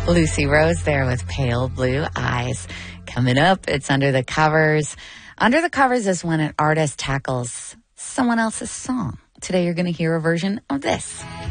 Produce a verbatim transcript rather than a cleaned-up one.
Lucy Rose there with Pale Blue Eyes. Coming up, it's Under the Covers. Under the Covers is when an artist tackles someone else's song. Today you're going to hear a version of this.